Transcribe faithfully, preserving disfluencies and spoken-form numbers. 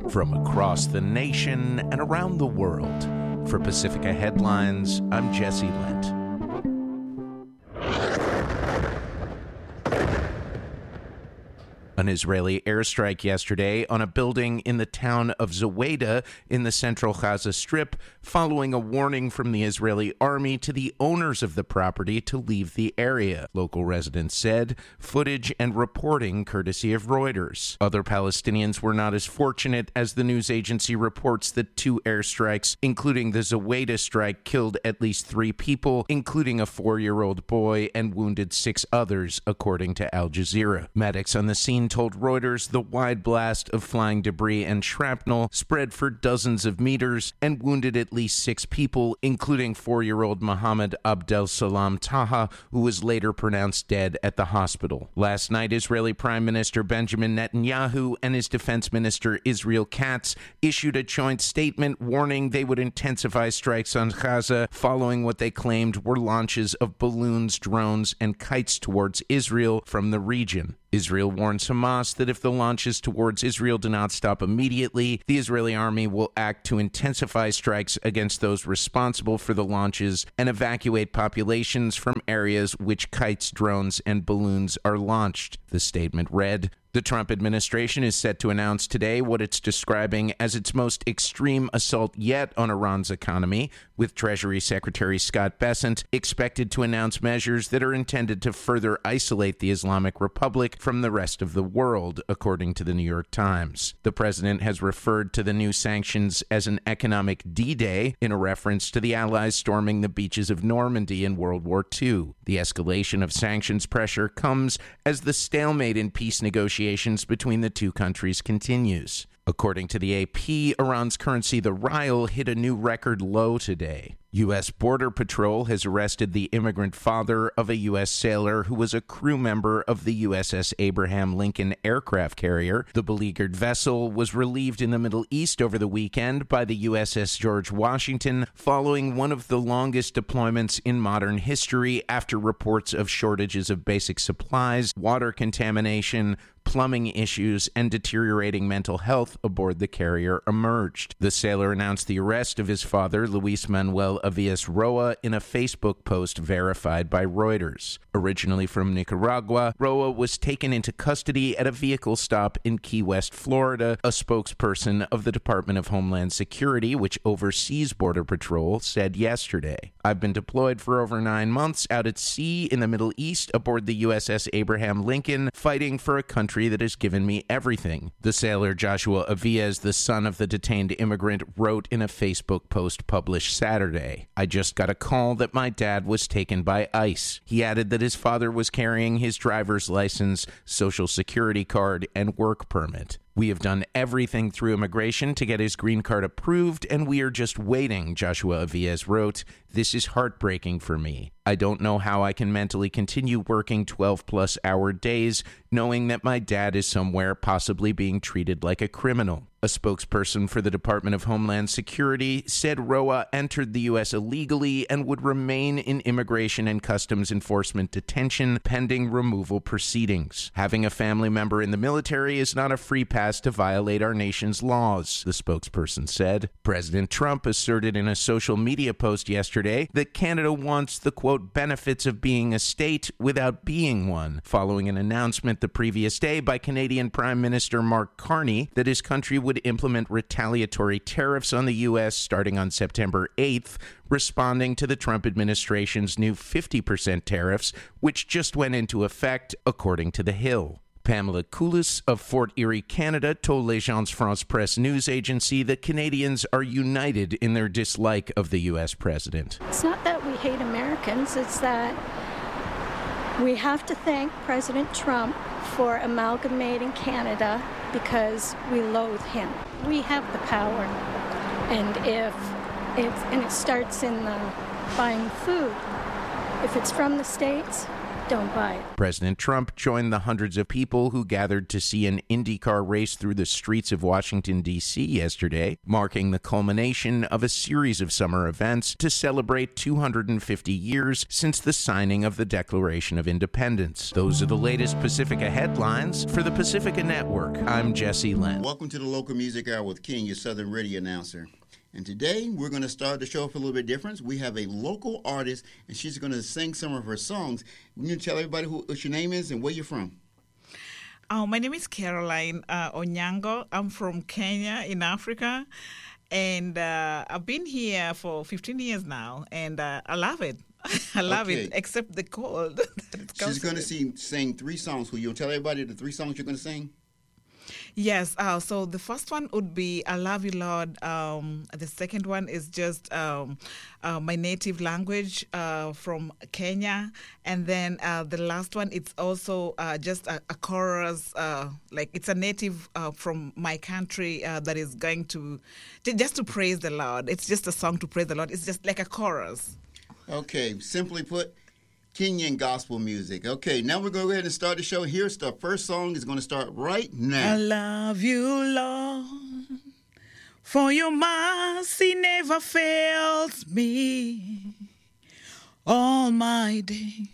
From across the nation and around the world, for Pacifica Headlines, I'm Jesse Lent. An Israeli airstrike yesterday on a building in the town of Zoweida in the central Gaza Strip, following a warning from the Israeli army to the owners of the property to leave the area, local residents said, footage and reporting courtesy of Reuters. Other Palestinians were not as fortunate, as the news agency reports that two airstrikes, including the Zoweida strike, killed at least three people, including a four-year-old boy, and wounded six others, according to Al Jazeera. Medics on the scene told Reuters the wide blast of flying debris and shrapnel spread for dozens of meters and wounded at least six people, including four-year-old Mohammed Abdel Salam Taha, who was later pronounced dead at the hospital. Last night, Israeli Prime Minister Benjamin Netanyahu and his Defense Minister Israel Katz issued a joint statement warning they would intensify strikes on Gaza following what they claimed were launches of balloons, drones, and kites towards Israel from the region. Israel warns Hamas that if the launches towards Israel do not stop immediately, the Israeli army will act to intensify strikes against those responsible for the launches and evacuate populations from areas which kites, drones, and balloons are launched. The statement read, "The Trump administration is set to announce today what it's describing as its most extreme assault yet on Iran's economy, with Treasury Secretary Scott Bessent expected to announce measures that are intended to further isolate the Islamic Republic from the rest of the world," according to the New York Times. The president has referred to the new sanctions as an economic D-Day in a reference to the Allies storming the beaches of Normandy in World War Two. The escalation of sanctions pressure comes as the stalemate in peace negotiations between the two countries continues. According to the A P, Iran's currency, the rial, hit a new record low today. U S Border Patrol has arrested the immigrant father of a U S sailor who was a crew member of the U S S Abraham Lincoln aircraft carrier. The beleaguered vessel was relieved in the Middle East over the weekend by the U S S George Washington, following one of the longest deployments in modern history after reports of shortages of basic supplies, water contamination, plumbing issues, and deteriorating mental health aboard the carrier emerged. The sailor announced the arrest of his father, Luis Manuel Avias Roa, in a Facebook post verified by Reuters. Originally from Nicaragua, Roa was taken into custody at a vehicle stop in Key West, Florida. A spokesperson of the Department of Homeland Security, which oversees Border Patrol, said yesterday, "I've been deployed for over nine months out at sea in the Middle East aboard the U S S Abraham Lincoln, fighting for a country that has given me everything." The sailor Joshua Avias, the son of the detained immigrant, wrote in a Facebook post published Saturday, "I just got a call that my dad was taken by ICE." He added that his father was carrying his driver's license, social security card, and work permit. "We have done everything through immigration to get his green card approved, and we are just waiting," Joshua Avias wrote. "This is heartbreaking for me. I don't know how I can mentally continue working twelve-plus hour days, knowing that my dad is somewhere possibly being treated like a criminal." A spokesperson for the Department of Homeland Security said Roa entered the U S illegally and would remain in Immigration and Customs Enforcement detention pending removal proceedings. "Having a family member in the military is not a free pass to violate our nation's laws," the spokesperson said. President Trump asserted in a social media post yesterday that Canada wants the, quote, benefits of being a state without being one, following an announcement the previous day by Canadian Prime Minister Mark Carney that his country would implement retaliatory tariffs on the U S starting on September eighth, responding to the Trump administration's new fifty percent tariffs, which just went into effect, according to The Hill. Pamela Coulis of Fort Erie, Canada, told L'Agence France-Presse news agency that Canadians are united in their dislike of the U S president. It's not that we hate Americans, it's that we have to thank President Trump for amalgamating Canada because we loathe him. We have the power, and if it's and it starts in the buying food. If it's from the States, don't buy it. President Trump joined the hundreds of people who gathered to see an IndyCar race through the streets of Washington, D C yesterday, marking the culmination of a series of summer events to celebrate two hundred fifty years since the signing of the Declaration of Independence. Those are the latest Pacifica headlines for the Pacifica Network. I'm Jesse Lynn. Welcome to the Local Music Hour with King, your Southern radio announcer. And today, we're going to start the show off a little bit different. We have a local artist, and she's going to sing some of her songs. Can you tell everybody who, what your name is and where you're from? Oh, my name is Caroline uh, Onyango. I'm from Kenya in Africa. And uh, I've been here for fifteen years now, and uh, I love it. I love okay. it, except the cold. She's going to sing, sing three songs. Will you tell everybody the three songs you're going to sing? Yes, uh, so the first one would be I Love You, Lord. Um, the second one is just um, uh, my native language uh, from Kenya. And then uh, the last one, it's also uh, just a, a chorus, uh, like it's a native uh, from my country uh, that is going to, just to praise the Lord. It's just a song to praise the Lord. It's just like a chorus. Okay, simply put, Kenyan gospel music. Okay, now we're going to go ahead and start the show. Here's the first song. It's going to start right now. I love you, Lord, for your mercy never fails me. All my days